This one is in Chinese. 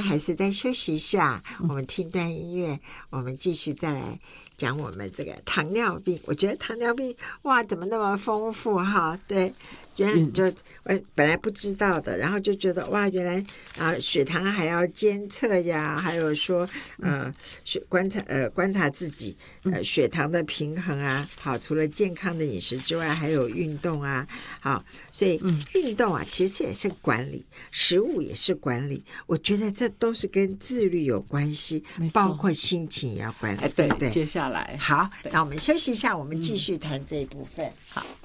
还是再休息一下，我们听段音乐，我们继续再来讲我们这个糖尿病。我觉得糖尿病哇，怎么那么丰富哈？对。原来就本来不知道的，然后就觉得哇，原来血糖还要监测呀，还有说观察自己血糖的平衡啊。好，除了健康的饮食之外，还有运动啊。好，所以运动啊，其实也是管理，食物也是管理。我觉得这都是跟自律有关系，包括心情也要管理。 对对， 接下来好，那我们休息一下，我们继续谈这一部分。 好。